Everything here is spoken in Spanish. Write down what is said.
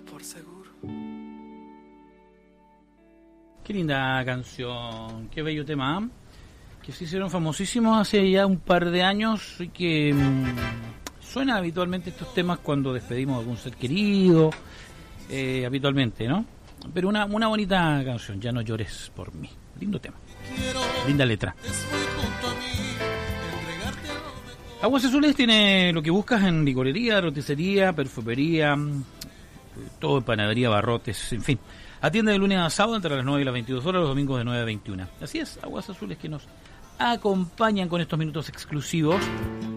por seguro. Qué linda canción, qué bello tema, que se hicieron famosísimos hace ya un par de años y que suena habitualmente estos temas cuando despedimos a algún ser querido, habitualmente, ¿no? Pero una bonita canción, Ya no llores por mí, lindo tema, linda letra. Aguas Azules tiene lo que buscas en licorería, roticería, perfumería, todo en panadería, barrotes, en fin. Atiende de lunes a sábado entre las 9 y las 22 horas, los domingos de 9 a 21. Así es, Aguas Azules que nos acompañan con estos minutos exclusivos